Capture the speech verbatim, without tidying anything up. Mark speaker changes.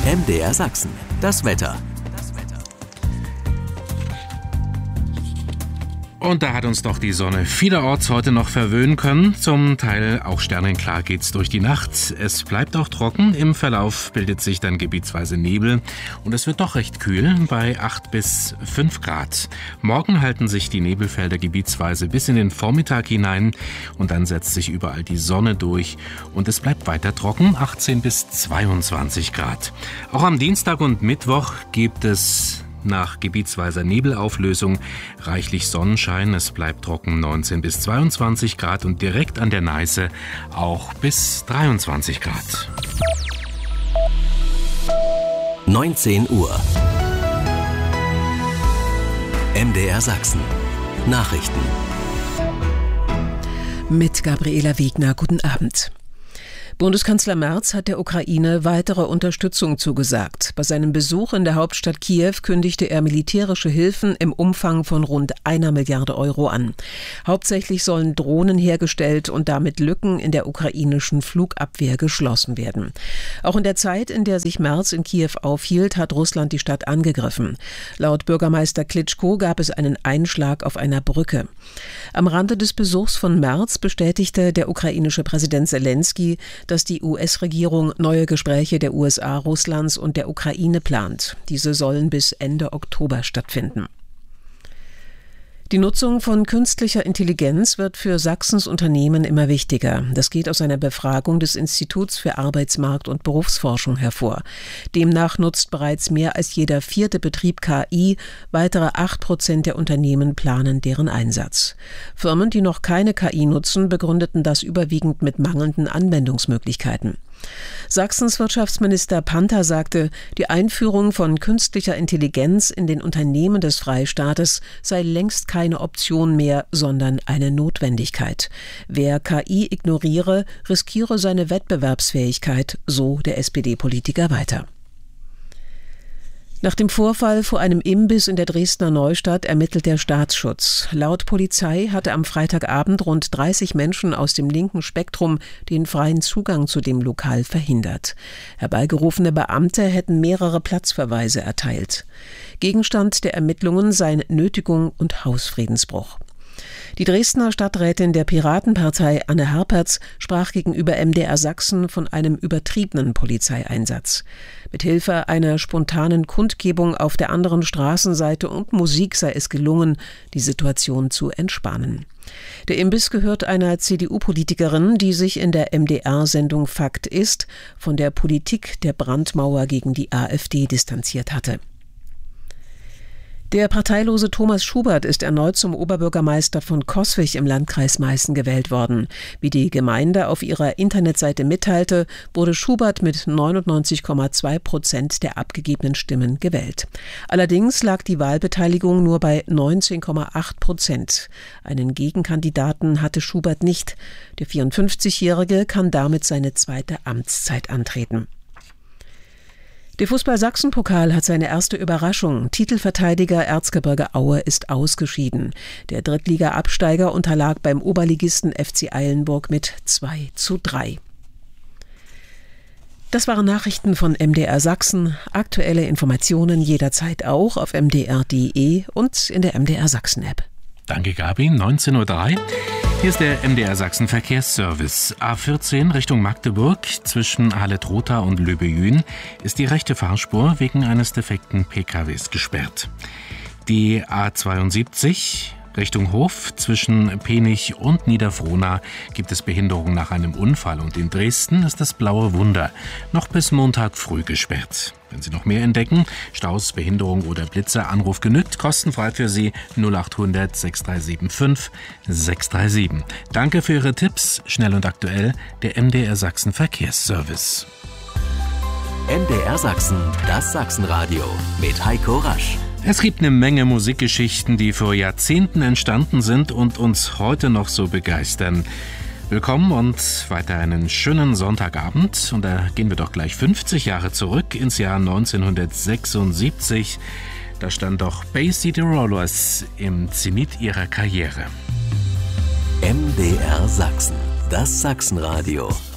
Speaker 1: M D R Sachsen, das Wetter.
Speaker 2: Und da hat uns doch die Sonne vielerorts heute noch verwöhnen können. Zum Teil auch sternenklar geht's durch die Nacht. Es bleibt auch trocken. Im Verlauf bildet sich dann gebietsweise Nebel. Und es wird doch recht kühl bei acht bis fünf Grad. Morgen halten sich die Nebelfelder gebietsweise bis in den Vormittag hinein. Und dann setzt sich überall die Sonne durch. Und es bleibt weiter trocken, achtzehn bis zweiundzwanzig Grad. Auch am Dienstag und Mittwoch gibt es nach gebietsweiser Nebelauflösung reichlich Sonnenschein. Es bleibt trocken, neunzehn bis zweiundzwanzig Grad und direkt an der Neiße auch bis dreiundzwanzig Grad.
Speaker 1: neunzehn Uhr. M D R Sachsen. Nachrichten.
Speaker 3: Mit Gabriela Wegner, guten Abend. Bundeskanzler Merz hat der Ukraine weitere Unterstützung zugesagt. Bei seinem Besuch in der Hauptstadt Kiew kündigte er militärische Hilfen im Umfang von rund einer Milliarde Euro an. Hauptsächlich sollen Drohnen hergestellt und damit Lücken in der ukrainischen Flugabwehr geschlossen werden. Auch in der Zeit, in der sich Merz in Kiew aufhielt, hat Russland die Stadt angegriffen. Laut Bürgermeister Klitschko gab es einen Einschlag auf einer Brücke. Am Rande des Besuchs von Merz bestätigte der ukrainische Präsident Selenskyj, dass die U S-Regierung neue Gespräche der U S A, Russlands und der Ukraine plant. Diese sollen bis Ende Oktober stattfinden. Die Nutzung von künstlicher Intelligenz wird für Sachsens Unternehmen immer wichtiger. Das geht aus einer Befragung des Instituts für Arbeitsmarkt- und Berufsforschung hervor. Demnach nutzt bereits mehr als jeder vierte Betrieb K I. Weitere acht Prozent der Unternehmen planen deren Einsatz. Firmen, die noch keine K I nutzen, begründeten das überwiegend mit mangelnden Anwendungsmöglichkeiten. Sachsens Wirtschaftsminister Panther sagte, die Einführung von künstlicher Intelligenz in den Unternehmen des Freistaates sei längst keine Option mehr, sondern eine Notwendigkeit. Wer K I ignoriere, riskiere seine Wettbewerbsfähigkeit, so der S P D-Politiker weiter. Nach dem Vorfall vor einem Imbiss in der Dresdner Neustadt ermittelt der Staatsschutz. Laut Polizei hatte am Freitagabend rund dreißig Menschen aus dem linken Spektrum den freien Zugang zu dem Lokal verhindert. Herbeigerufene Beamte hätten mehrere Platzverweise erteilt. Gegenstand der Ermittlungen seien Nötigung und Hausfriedensbruch. Die Dresdner Stadträtin der Piratenpartei Anne Herpertz sprach gegenüber M D R Sachsen von einem übertriebenen Polizeieinsatz. Mithilfe einer spontanen Kundgebung auf der anderen Straßenseite und Musik sei es gelungen, die Situation zu entspannen. Der Imbiss gehört einer C D U-Politikerin, die sich in der M D R-Sendung Fakt ist von der Politik der Brandmauer gegen die AfD distanziert hatte. Der parteilose Thomas Schubert ist erneut zum Oberbürgermeister von Coswig im Landkreis Meißen gewählt worden. Wie die Gemeinde auf ihrer Internetseite mitteilte, wurde Schubert mit neunundneunzig Komma zwei Prozent der abgegebenen Stimmen gewählt. Allerdings lag die Wahlbeteiligung nur bei neunzehn Komma acht Prozent. Einen Gegenkandidaten hatte Schubert nicht. Der vierundfünfzigjährige kann damit seine zweite Amtszeit antreten. Der Fußball-Sachsen-Pokal hat seine erste Überraschung. Titelverteidiger Erzgebirge Aue ist ausgeschieden. Der Drittliga-Absteiger unterlag beim Oberligisten F C Eilenburg mit zwei zu drei. Das waren Nachrichten von M D R Sachsen. Aktuelle Informationen jederzeit auch auf m d r punkt d e und in der M D R Sachsen-App.
Speaker 2: Danke, Gabi. neunzehn Uhr drei. Hier ist der M D R Sachsen Verkehrsservice. A vierzehn Richtung Magdeburg zwischen Halle-Trotha und Löbejün ist die rechte Fahrspur wegen eines defekten P K Ws gesperrt. Die A zweiundsiebzig Richtung Hof zwischen Penich und Niederfrohna gibt es Behinderung nach einem Unfall und in Dresden ist das Blaue Wunder noch bis Montag früh gesperrt. Wenn Sie noch mehr entdecken, Staus, Behinderung oder Blitzer, Anruf genügt, kostenfrei für Sie null acht hundert sechs drei sieben fünf sechs drei sieben. Danke für Ihre Tipps, schnell und aktuell, der M D R Sachsen Verkehrsservice.
Speaker 1: M D R Sachsen, das Sachsenradio mit Heiko Rasch.
Speaker 2: Es gibt eine Menge Musikgeschichten, die vor Jahrzehnten entstanden sind und uns heute noch so begeistern. Willkommen und weiter einen schönen Sonntagabend. Und da gehen wir doch gleich fünfzig Jahre zurück ins Jahr neunzehnhundertsechsundsiebzig. Da stand doch Bay City Rollers im Zenit ihrer Karriere.
Speaker 1: M D R Sachsen, das Sachsenradio.